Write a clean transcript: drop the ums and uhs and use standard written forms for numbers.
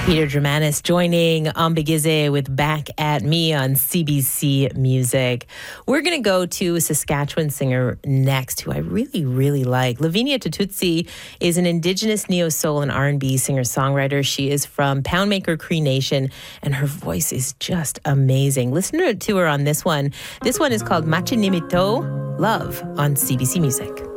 Peter Germanis joining Ambigize with Back at Me on CBC Music. We're going to go to a Saskatchewan singer next who I really, really like. Lavinia Tututsi is an Indigenous neo-soul and R&B singer-songwriter. She is from Poundmaker Cree Nation, and her voice is just amazing. Listen to her on this one. This one is called Machinimito Love on CBC Music.